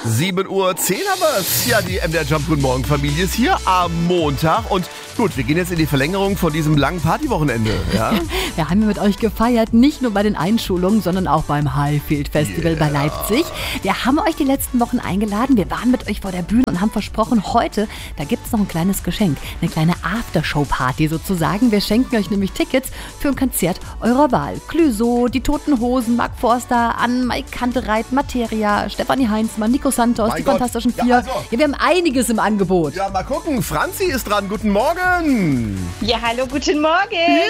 7:10 Uhr haben wir es. Ja, die MDR Jump Guten Morgen Familie ist hier am Montag. Und gut, wir gehen jetzt in die Verlängerung von diesem langen Partywochenende. Ja? Wir haben mit euch gefeiert, nicht nur bei den Einschulungen, sondern auch beim Highfield Festival bei Leipzig. Wir haben euch die letzten Wochen eingeladen. Wir waren mit euch vor der Bühne und haben versprochen, heute, da gibt es noch ein kleines Geschenk. Eine kleine Aftershow-Party sozusagen. Wir schenken euch nämlich Tickets für ein Konzert eurer Wahl. Clüso, die Toten Hosen, Mark Forster, Ann, Mike Kantereit, Materia, Stefanie Heinzmann, Nico Santos, Mein die Gott. Fantastischen Vier. Ja, also. Ja, wir haben einiges im Angebot. Ja, mal gucken. Franzi ist dran. Guten Morgen. Ja, hallo, guten Morgen.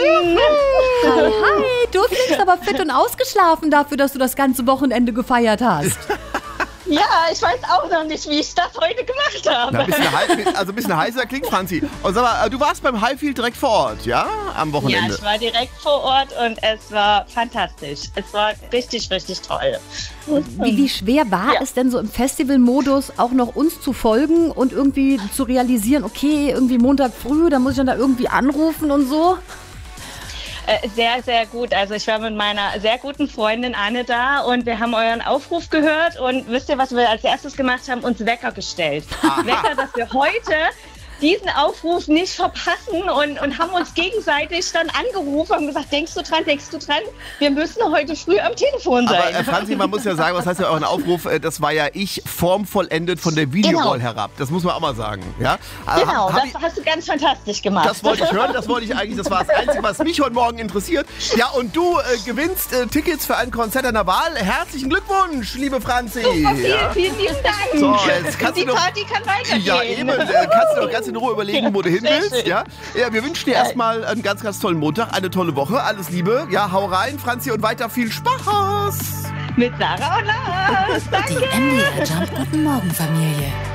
Hi, du klingst aber fit und ausgeschlafen dafür, dass du das ganze Wochenende gefeiert hast. Ja, ich weiß auch noch nicht, wie ich das heute gemacht habe. Na, ein bisschen heißer klingt, Franzi. Und sag mal, du warst beim Highfield direkt vor Ort, ja? Am Ja, Wochenende. ich war direkt vor Ort und es war fantastisch. Es war richtig, richtig toll. Wie schwer war es denn so im Festivalmodus auch noch uns zu folgen und irgendwie zu realisieren, okay, irgendwie Montag früh, da muss ich dann da irgendwie anrufen und so? Sehr, sehr gut. Also ich war mit meiner sehr guten Freundin Anne da und wir haben euren Aufruf gehört und wisst ihr, was wir als erstes gemacht haben? Uns Wecker gestellt. Wecker, dass wir heute diesen Aufruf nicht verpassen und haben uns gegenseitig dann angerufen und gesagt, denkst du dran, wir müssen heute früh am Telefon sein. Aber Franzi, man muss ja sagen, was heißt ja euren Aufruf, das war ja ich formvollendet von der Videowall herab. Das muss man auch mal sagen. Ja? Genau, das hast du ganz fantastisch gemacht. Das wollte ich hören, das war das Einzige, was mich heute Morgen interessiert. Ja, und du gewinnst Tickets für ein Konzert deiner Wahl. Herzlichen Glückwunsch, liebe Franzi. Super, vielen lieben Dank. So, jetzt kannst die du noch, Party kann weitergehen. ja, eben, kannst du noch ganz in Ruhe überlegen, wo du hin Sehr willst. schön. Ja? Ja, wir wünschen dir erstmal einen ganz, ganz tollen Montag, eine tolle Woche. Alles Liebe. Ja, hau rein, Franzi, und weiter viel Spaß. Mit Sarah und Lars. Danke. Die MDR Jump Guten Morgen Familie.